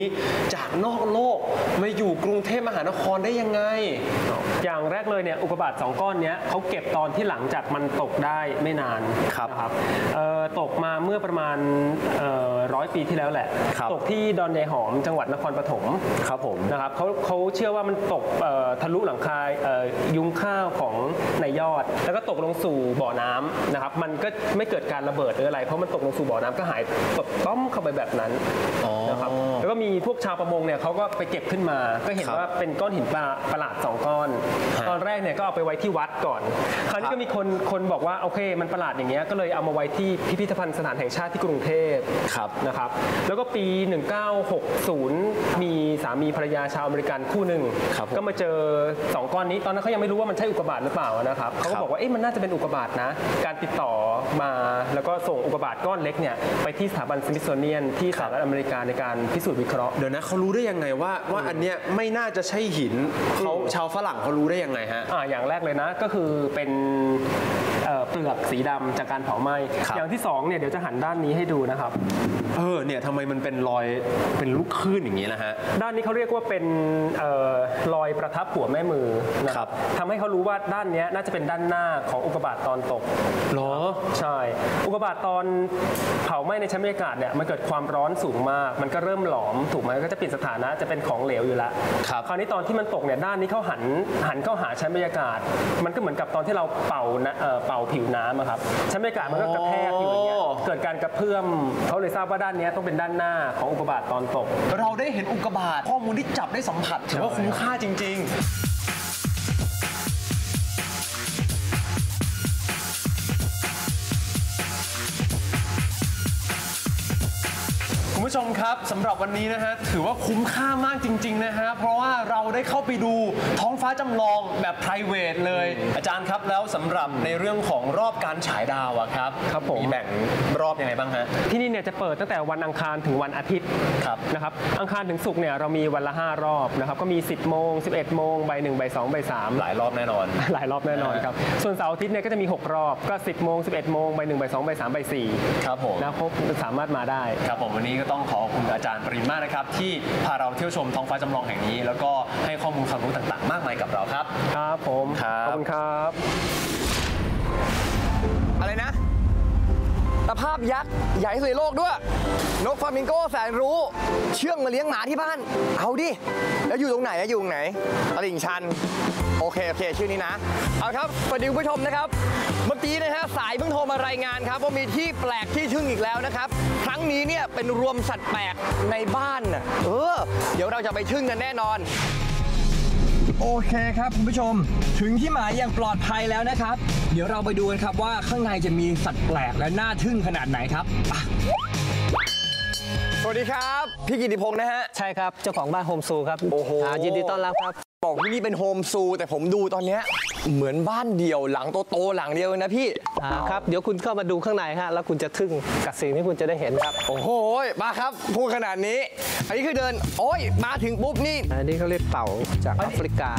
จากนอกโลกมาอยู่กรุงเทพมหานครได้ยังไงอย่างแรกเลยเนี่ยอุกกาบาต2ก้อนนี้เขาเก็บตอนที่หลังจากมันตกได้ไม่นานนะครับตกมาเมื่อประมาณ100 ปีที่แล้วแหละตกที่ดอนยายหอมจังหวัดนครปฐมครับผมนะครับเขาเชื่อว่ามันตกทะลุหลังคายุ้งข้าวของนายยอดแล้วก็ตกลงสู่บ่อน้ำนะครับมันก็ไม่เกิดการระเบิดหรืออะไรเพราะมันตกลงสู่บ่อน้ำก็หายตกต้อมเข้าไปแบบนั้นนะครับแล้วก็มีพวกชาวประมงเนี่ยเขาก็ไปเก็บขึ้นมาก็เห็นว่าเป็นก้อนหินประหลาด2ก้อนตอนแรกเนี่ยก็เอาไปไว้ที่วัดก่อนคราวนี้ก็มีคนบอกว่าโอเคมันประหลาดอย่างเงี้ยก็เลยเอามาไว้ที่พิพิธภัณฑ์สถานแห่งชาติที่กรุงเทพนะครับแล้วก็ปี 1960 มีสามีภรรยาชาวอเมริกันคู่หนึ่งก็มาเจอ2ก้อนนี้ตอนนั้นเขายังไม่รู้ว่ามันใช่อุกกาบาตหรือเปล่านะครับเขาก็บอกว่าเอ๊ะมันน่าจะเป็นอุกกาบาตนะการติดต่อมาแล้วก็ส่งอุกกาบาตก้อนเล็กเนี่ยไปที่สถาบันสมิธโซเนียนที่สหรัฐอเมริกาในการพิสูจน์วิเคราะห์เดี๋ยวนะเขารู้ได้ยังไงว่าอันเนี้ยไม่น่าจะใช่หินเขาชาวฝรั่งเขารู้ได้ยังไงฮะอย่างแรกเลยนะก็คือเป็นเปลือกสีดำจากการเผาไหม้อย่างที่2เนี่ยเดี๋ยวจะหันด้านนี้ให้ดูนะครับเนี่ยทำไมมันเป็นรอยเป็นลูกคลื่นอย่างนี้นะฮะด้านนี้เขาเรียกว่าเป็นรอยประทับหัวแม่มือนะครับทำให้เขารู้ว่าด้านนี้น่าจะเป็นด้านหน้าของอุกกาบาตตอนตกหรอใช่อุกกาบาตตอนเผาไหม้ในชั้นบรรยากาศเนี่ยมันเกิดความร้อนสูงมากมันก็เริ่มหลอมถูกไหมก็จะเปลี่ยนสถานะจะเป็นของเหลวอยู่แล้วคราวนี้ตอนที่มันตกเนี่ยด้านนี้เขาหันเข้าหาชั้นบรรยากาศมันก็เหมือนกับตอนที่เราเป่าผิวน้ำครับชั้นบรรยากาศมันก็กระแทกอยู่อย่างเงี้ยเกิดการกระเพื่อมเขาเลยทราบว่าด้านนี้ต้องเป็นด้านหน้าของอุกกาบาตตอนตกเราได้เห็นอุกกาบาตข้อมูลที่จับได้สัมผัสถือว่าคุ้มค่าจริงๆคุณผู้ชมครับสำหรับวันนี้นะฮะถือว่าคุ้มค่ามากจริงๆนะฮะเพราะว่าเราได้เข้าไปดูท้องฟ้าจำลองแบบ private เลยอาจารย์ครับแล้วสำหรับในเรื่องของรอบการฉายดาวครับผมมีแบ่งรอบยังไงบ้างฮะที่นี่เนี่ยจะเปิดตั้งแต่วันอังคารถึงวันอาทิตย์นะครับอังคารถึงศุกร์เนี่ยเรามีวันละ5 รอบนะครับก็มี10 โมง 11 โมงบ่าย 1 บ่าย 2 บ่าย 3 หลายรอบแน่นอนหลายรอบแน่นอนครับส่วนเสาร์อาทิตย์เนี่ยก็จะมี6 รอบก็10 โมง 11 โมงบ่าย 1 บ่าย 2 บ่าย 3 บ่าย 4 ครับผมนะครบสามารถมาได้ครับผมวันนี้ก็ต้องขอบคุณอาจารย์ปรินมากนะครับที่พาเราเที่ยวชมท้องฟ้าจำลองแห่งนี้แล้วก็ให้ข้อมูลความรู้ต่างๆมากมายกับเราครับครับผมขอบคุณครับอะไรนะตะภาพยักษ์ใหญ่ที่สุดในโลกด้วยนกฟลามิงโก้แสนรู้เชื่องมาเลี้ยงหมาที่บ้านเอาดิแล้วอยู่ตรงไหนอยู่ตรงไหนตลิ่งชันโอเคชื่อนี้นะเอาครับสวัสดีคุณผู้ชมนะครับเมื่อกี้นะฮะสายเพิ่งโทรมารายงานครับว่ามีที่แปลกที่ทึ่งอีกแล้วนะครับครั้งนี้เนี่ยเป็นรวมสัตว์แปลกในบ้านน่ะเดี๋ยวเราจะไปทึ่งกันแน่นอนโอเคครับคุณผู้ชมถึงที่หมายอย่างปลอดภัยแล้วนะครับเดี๋ยวเราไปดูกันครับว่าข้างในจะมีสัตว์แปลกและน่าทึ่งขนาดไหนครับสวัสดีครับพี่กิติพงษ์นะฮะใช่ครับเจ้าของบ้านโฮมซูครับโอ้โหยินดีต้อนรับครับบอกที่นี่เป็นโฮมซูแต่ผมดูตอนนี้เหมือนบ้านเดี่ยวหลังโตๆหลังเดียวนะพี่ครับเดี๋ยวคุณเข้ามาดูข้างในฮะแล้วคุณจะทึ่งกับสิ่งที่คุณจะได้เห็นครับโอ้โหมาครับพูดขนาดนี้อันนี้คือเดินโอ้ยมาถึงปุ๊บนี่อันนี้เขาเรียกเต่าจากแอฟริกา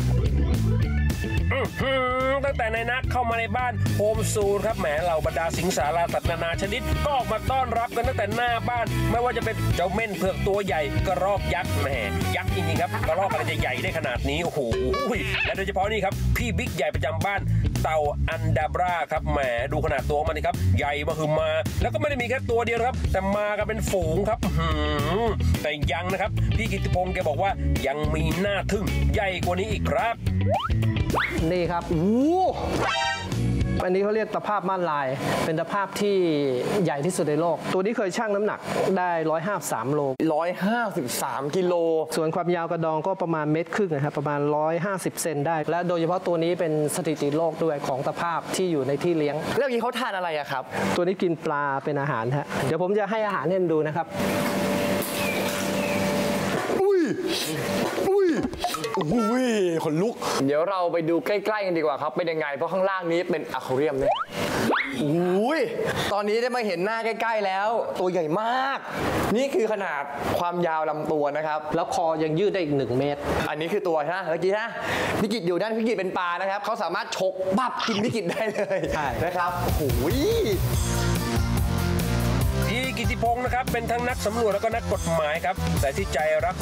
ตั้งแต่ในนักเข้ามาในบ้านโฮมซูครับแหมเหล่าบรรดาสิงสาราสัตว์นานาชนิดก็ออกมาต้อนรับกันตั้งแต่หน้าบ้านไม่ว่าจะเป็นเจ้าเม่นเผือกตัวใหญ่กระรอกยักษ์แหมยักษ์จริงๆครับกระรอกอะไรจะใหญ่ได้ขนาดนี้โอ้โหและโดยเฉพาะนี่ครับพี่บิ๊กใหญ่ประจำบ้านเต่าอันดาบราครับแหมดูขนาดตัวมันนี่ครับใหญ่มาคือมาแล้วก็ไม่ได้มีแค่ตัวเดียวครับแต่มากันเป็นฝูงครับแต่ยังนะครับพี่กิติพงษ์แกบอกว่ายังมีหน้าทึ่งใหญ่กว่านี้อีกครับนี่ครับอันนี้เขาเรียกตะภาพม่านลายเป็นตะภาพที่ใหญ่ที่สุดในโลกตัวนี้เคยชั่งน้ำหนักได้153 โล 153 กิโลส่วนความยาวกระดองก็ประมาณ1.5 เมตรนะครับประมาณ150 เซนได้และโดยเฉพาะตัวนี้เป็นสถิติโลกด้วยของตะภาพที่อยู่ในที่เลี้ยงแล้วนี้เขาทานอะไรอะครับตัวนี้กินปลาเป็นอาหารฮะเดี๋ยวผมจะให้อาหารให้ดูนะครับอุ้ยขนลุกเดี๋ยวเราไปดูใกล้ๆกันดีกว่าครับเป็นยังไงเพราะข้างล่างนี้เป็นอะควาเรียมเนี่ยอุ้ยตอนนี้ได้มาเห็นหน้าใกล้ๆแล้วตัวใหญ่มากนี่คือขนาดความยาวลำตัวนะครับแล้วคอยังยืดได้อีก1 เมตรอันนี้คือตัวนะเมื่อกี้นะพิกิตอยู่ด้านพิกิตเป็นปลานะครับเขาสามารถฉกบับกินพิกิตได้เลยนะครับโอ้ยพี่กิอิทธิพงศ์นะครับเป็นทั้งนักสำรวจแล้วก็นักกฎหมายครับแต่ที่ใจรัก